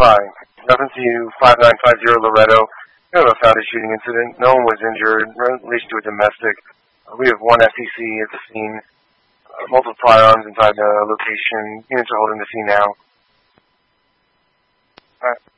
Fine. Nothing to you, 5950 Loretto. We have a founded shooting incident. No one was injured, in relation to a domestic. We have one SEC at the scene. Multiple firearms inside the location. Units are holding the scene now. Alright.